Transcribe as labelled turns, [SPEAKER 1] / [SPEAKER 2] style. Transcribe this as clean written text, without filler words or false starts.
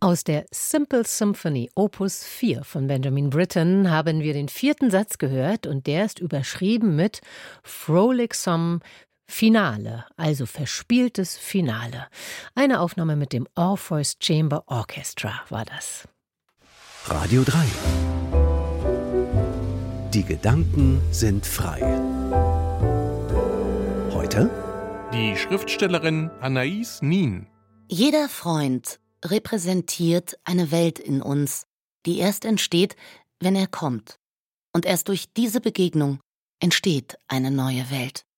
[SPEAKER 1] Aus der Simple Symphony Opus 4 von Benjamin Britten haben wir den 4. Satz gehört und der ist überschrieben mit Frolicsome Finale, also verspieltes Finale. Eine Aufnahme mit dem Orpheus Chamber Orchestra war das.
[SPEAKER 2] Radio 3. Die Gedanken sind frei. Heute
[SPEAKER 3] die Schriftstellerin Anais Nin.
[SPEAKER 4] Jeder Freund repräsentiert eine Welt in uns, die erst entsteht, wenn er kommt. Und erst durch diese Begegnung entsteht eine neue Welt.